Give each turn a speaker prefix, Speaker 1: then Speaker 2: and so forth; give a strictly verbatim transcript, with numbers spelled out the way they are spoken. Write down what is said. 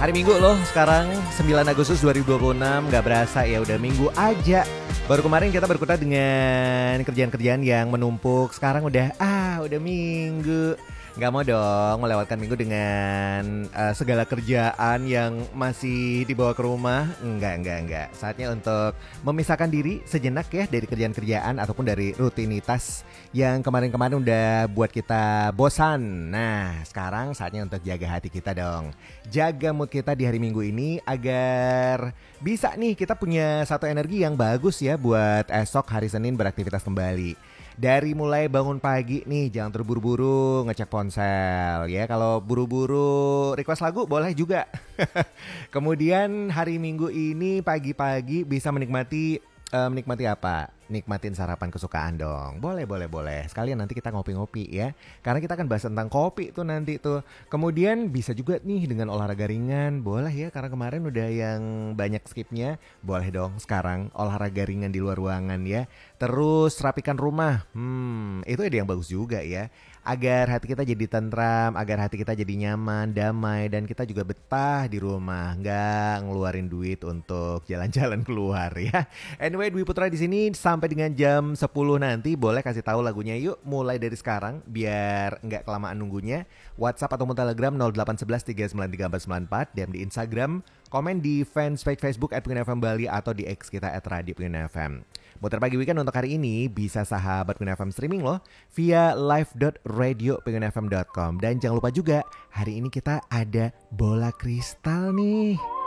Speaker 1: Hari Minggu loh sekarang sembilan Agustus dua ribu dua puluh enam. Gak berasa ya udah minggu aja. Baru kemarin kita berkutat dengan kerjaan-kerjaan yang menumpuk. Sekarang udah ah udah minggu. Gak mau dong melewatkan minggu dengan uh, segala kerjaan yang masih dibawa ke rumah. Enggak, enggak, enggak. Saatnya untuk memisahkan diri sejenak ya dari kerjaan-kerjaan ataupun dari rutinitas yang kemarin-kemarin udah buat kita bosan. Nah, sekarang saatnya untuk jaga hati kita dong. Jaga mood kita di hari Minggu ini agar bisa nih kita punya satu energi yang bagus ya buat esok hari Senin beraktivitas kembali. Dari mulai bangun pagi nih jangan terburu-buru ngecek ponsel ya. Kalau buru-buru request lagu boleh juga. Kemudian hari Minggu ini pagi-pagi bisa menikmati uh, menikmati apa? Nikmatin sarapan kesukaan dong. Boleh, boleh, boleh. Sekalian nanti kita ngopi-ngopi ya. Karena kita akan bahas tentang kopi tuh nanti tuh. Kemudian bisa juga nih dengan olahraga ringan. Boleh ya, karena kemarin udah yang banyak skipnya. Boleh dong sekarang olahraga ringan di luar ruangan ya. Terus rapikan rumah. Hmm, itu ide yang bagus juga ya. Agar hati kita jadi tentram, agar hati kita jadi nyaman, damai, dan kita juga betah di rumah, nggak ngeluarin duit untuk jalan-jalan keluar ya. Anyway, Dwi Putra di sini sampai dengan jam sepuluh nanti. Boleh kasih tahu lagunya yuk, mulai dari sekarang biar nggak kelamaan nunggunya. WhatsApp atau Telegram nol delapan satu satu tiga sembilan tiga empat sembilan empat, D M di Instagram, komen di fanspage Facebook at Pengen F M Bali atau di X kita at Radio Pengen F M. Muter pagi weekend untuk hari ini bisa sahabat Pengen F M streaming loh via live dot radio pengen f m dot com. Dan jangan lupa juga hari ini kita ada bola kristal nih.